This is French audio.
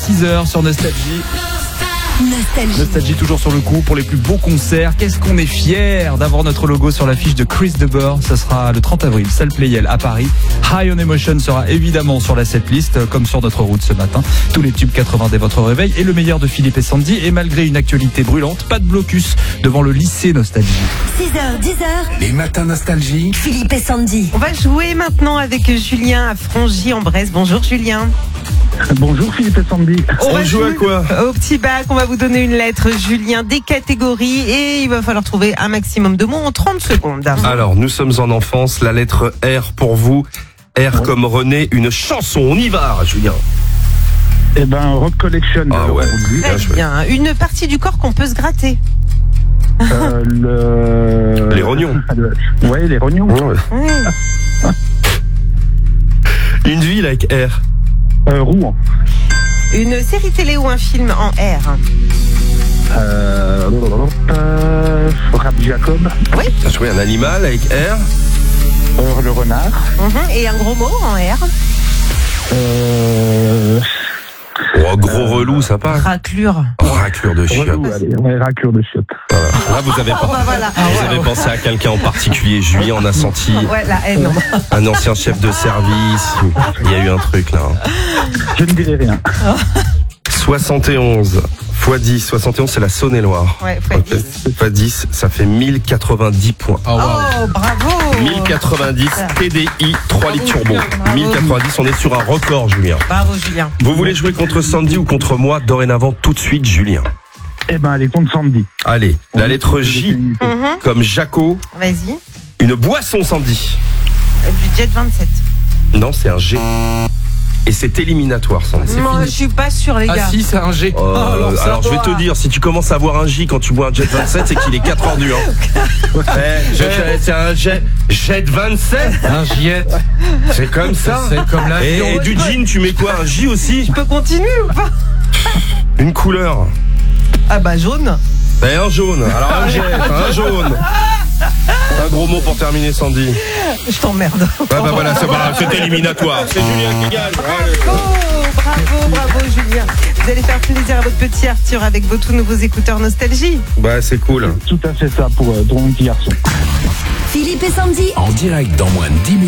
6h sur Nostalgie. Nostalgie toujours sur le coup pour les plus beaux concerts. Qu'est-ce qu'on est fiers d'avoir notre logo sur l'affiche de Chris Deber. Ça sera le 30 avril, salle Playel à Paris. High on Emotion sera évidemment sur la setlist, comme sur notre route ce matin. Tous les tubes 80 dès votre réveil et le meilleur de Philippe et Sandy. Et malgré une actualité brûlante, pas de blocus devant le lycée Nostalgie. 6h, 10h. Les matins Nostalgie. Philippe et Sandy. On va jouer maintenant avec Julien à Frangy-en-Bresse. Bonjour Julien. Bonjour Philippe et Sandy. On va joue à quoi? Au petit bac, on va vous donner une lettre, Julien, des catégories et il va falloir trouver un maximum de mots en 30 secondes. Alors, nous sommes en enfance, la lettre R pour vous. R comme René, une chanson. On y va, Julien. Eh ben, Rock Collection. Ah ouais, bien Très joué. bien. Une partie du corps qu'on peut se gratter. Les rognons. Ouais, les rognons. Ouais. Une ville avec R. Rouen. Une série télé ou un film en R. Rap Jacob. Oui. T'as joué un animal avec R. Le renard. Et un gros mot en R. Oh, gros relou, ça passe. Raclure. Raclure de chiottes. Relou, allez, ouais, raclure de chiottes. Voilà. Là, vous avez, Voilà. vous avez pensé à quelqu'un en particulier. Julien, on a senti Ouais, la haine. un ancien chef de service. Il y a eu un truc là. Je ne dirai rien. 71 x 10. 71, c'est la Saône-et-Loire. Ouais, fois 10. Fois 10, ça fait 1090 points. Oh, wow. Oh, bravo. 1090 TDI 3 litres turbo. 1090, on est sur un record, Julien. Bravo Julien. Vous voulez jouer contre Sandy ou contre moi? Dorénavant, tout de suite, Julien. Eh ben, allez, contre Sandy. Allez, la lettre J comme Jaco. Vas-y. Une boisson, Sandy. Du Jet 27. Non, c'est un G. Et c'est éliminatoire, Sandy. Moi, je suis pas sûre, les gars. Ah si, c'est un G. Alors je vais te dire, si tu commences à avoir un J quand tu bois un Jet 27, c'est qu'il est 4h du c'est un Jet 27. Un Jet. C'est comme ça. C'est comme l'avion. Et du gin, tu mets quoi? Un J aussi? Je peux continuer ou pas? Une couleur. Ah bah jaune. Et un jaune. Alors un Jet, un jaune. Un gros mot pour terminer, Sandy. Je t'emmerde. Bah voilà, c'est éliminatoire. C'est Julien qui gagne. Bravo Julien. Vous allez faire plaisir à votre petit Arthur avec vos tout nouveaux écouteurs Nostalgie. Bah c'est cool. Tout à fait ça pour mon petit garçon. Philippe et Sandy. En direct dans moins de 10 minutes.